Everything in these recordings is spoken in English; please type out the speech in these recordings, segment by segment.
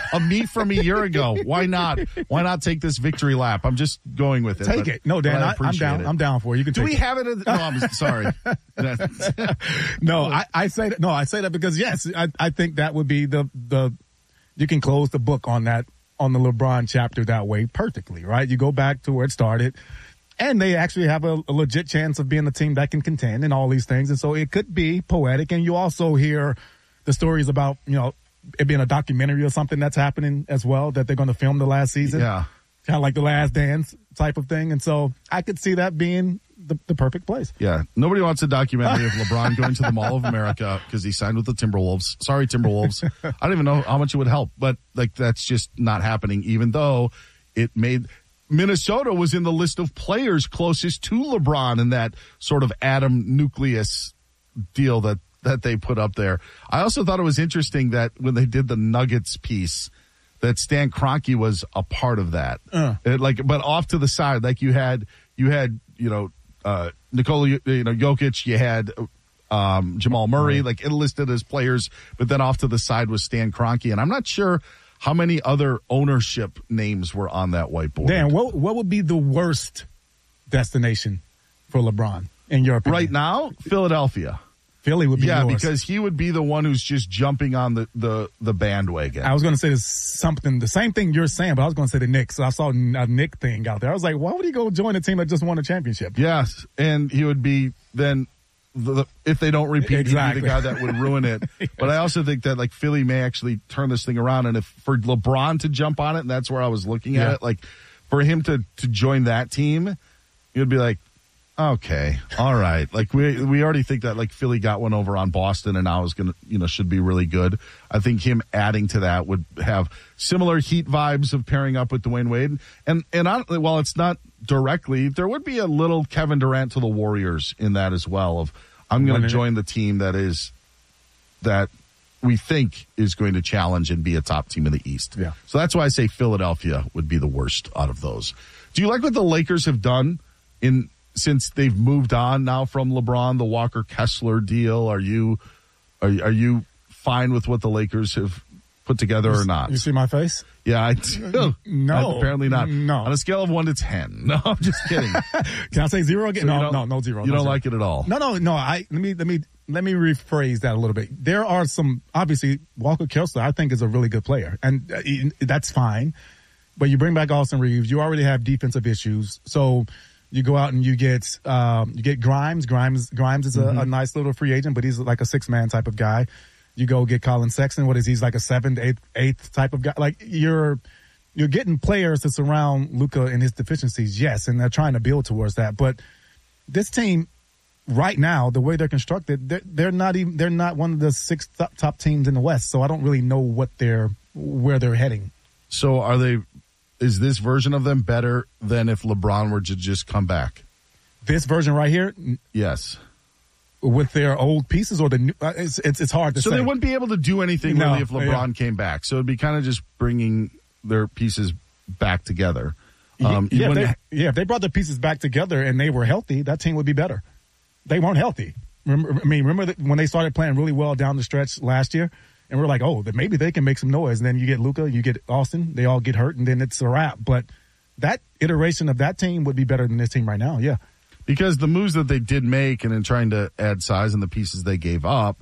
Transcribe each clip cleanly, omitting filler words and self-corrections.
of me from a year ago. Why not? Why not take this victory lap? I'm just going with it. Take it. No, Dan, I'm down. I'm down for it. You can take it. Do we have it? No, I'm sorry. I say that because yes, I think that would be the you can close the book on that, on the LeBron chapter that way perfectly, right? You go back to where it started. And they actually have a legit chance of being a team that can contend and all these things. And so it could be poetic. And you also hear the stories about, it being a documentary or something that's happening as well, that they're going to film the last season. Yeah. Kind of like The Last Dance type of thing. And so I could see that being the perfect place. Yeah. Nobody wants a documentary of LeBron going to the Mall of America because he signed with the Timberwolves. Sorry, Timberwolves. I don't even know how much it would help. But, that's just not happening, even though it made – Minnesota was in the list of players closest to LeBron in that sort of atom nucleus deal that they put up there. I also thought it was interesting that when they did the Nuggets piece, that Stan Kroenke was a part of that. But off to the side, you had Nikola Jokic, you had Jamal Murray, it listed as players, but then off to the side was Stan Kroenke, and I'm not sure how many other ownership names were on that whiteboard? Dan, what would be the worst destination for LeBron, in your opinion? Right now, Philadelphia. Philly would be yours. Yeah, because he would be the one who's just jumping on the bandwagon. I was going to say the same thing you're saying, but I was going to say the Knicks. So I saw a Knick thing out there. I was like, why would he go join a team that just won a championship? Yes, and he would be then – if they don't repeat, exactly. He'd be the guy that would ruin it. Yes. But I also think that Philly may actually turn this thing around. And if for LeBron to jump on it, and that's where I was looking at it, for him to join that team, you'd be like, okay, all right. We already think that Philly got one over on Boston, and now is gonna should be really good. I think him adding to that would have similar Heat vibes of pairing up with Dwayne Wade. And while it's not directly, there would be a little Kevin Durant to the Warriors in that as well. Of I'm going to join the team that we think is going to challenge and be a top team in the East. Yeah. So that's why I say Philadelphia would be the worst out of those. Do you like what the Lakers have done since they've moved on now from LeBron, the Walker Kessler deal? Are you fine with what the Lakers have put together or not? You see my face? Yeah, I do. No. Apparently not. No. On a scale of 1 to 10. No, I'm just kidding. Can I say 0 again? So no 0. You don't like it at all? No. Let me rephrase that a little bit. There are some, obviously, Walker Kessler, I think, is a really good player, and that's fine. But you bring back Austin Reeves, you already have defensive issues, so you go out and you get Grimes. Grimes is a nice little free agent, but he's like a 6-man type of guy. You go get Colin Sexton. What is he's like a 7th, 8th type of guy? You're getting players to surround Luka and his deficiencies, yes, and they're trying to build towards that. But this team right now, the way they're constructed, they're not one of the 6 top teams in the West. So I don't really know where they're heading. So is this version of them better than if LeBron were to just come back? This version right here? Yes. With their old pieces or the new, it's hard to say. So they wouldn't be able to do anything really if LeBron came back. So it'd be kind of just bringing their pieces back together. If they brought the pieces back together and they were healthy, that team would be better. They weren't healthy. Remember when they started playing really well down the stretch last year? And we're like, maybe they can make some noise. And then you get Luka, you get Austin, they all get hurt, and then it's a wrap. But that iteration of that team would be better than this team right now, yeah. Because the moves that they did make and in trying to add size and the pieces they gave up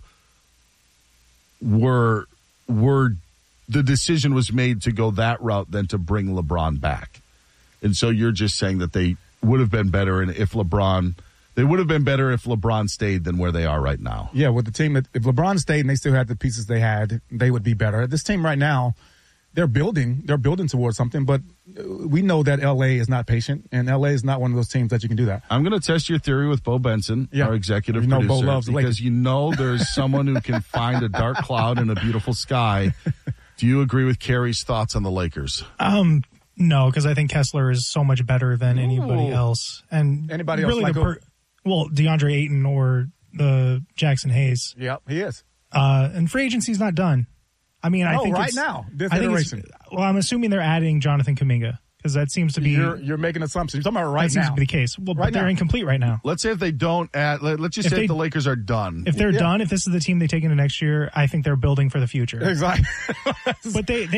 were the decision was made to go that route than to bring LeBron back. And so you're just saying that they would have been better if LeBron stayed than where they are right now. Yeah, with the team that if LeBron stayed and they still had the pieces they had, they would be better. This team right now, they're building towards something, but we know that LA is not patient, and LA is not one of those teams that you can do that. I'm going to test your theory with Bo Benson, our executive producer, Bo loves because there's someone who can find a dark cloud in a beautiful sky. Do you agree with Carrie's thoughts on the Lakers? No, because I think Kessler is so much better than anybody else. And anybody really else DeAndre Ayton or the Jackson Hayes. Yep, he is. And free agency's not done. I mean, I think right now, this iteration. I'm assuming they're adding Jonathan Kuminga because that seems to be. You're making assumptions. You're talking about right now. That seems to be the case. Well, but they're incomplete right now. Let's say if they don't add. Let's just say if the Lakers are done. If they're done, if this is the team they take into next year, I think they're building for the future. Exactly. But they